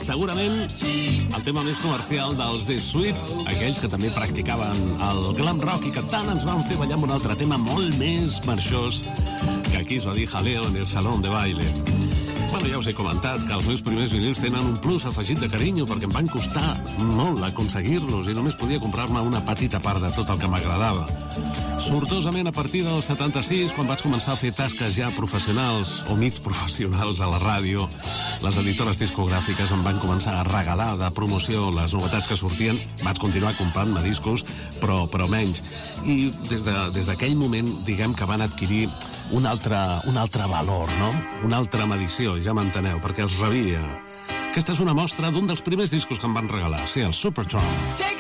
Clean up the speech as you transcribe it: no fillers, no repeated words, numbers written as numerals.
segurament el tema més comercial dels The Sweet, aquells que també practicaven el glam rock i que tant ens van fer ballar amb un altre tema molt més marxós que aquí es va dir jaleo en el salón de baile. Bueno, ja us he comentat que els meus primers vinils tenen un plus afegit de carinyo perquè em van costar molt aconseguir-los i només podia comprar-me una petita part de tot el que m'agradava. Sortosament, a partir del 76, quan vaig començar a fer tasques ja professionals o mig professionals a la ràdio, les editores discogràfiques em van començar a regalar de promoció les novetats que sortien. Vaig continuar comprant-me discos, però menys. I des d'aquell moment, diguem que van adquirir un altre valor, no? Una altra medició, ja m'enteneu, perquè els rebia. Aquesta és una mostra d'un dels primers discos que em van regalar, sí, el Supertramp.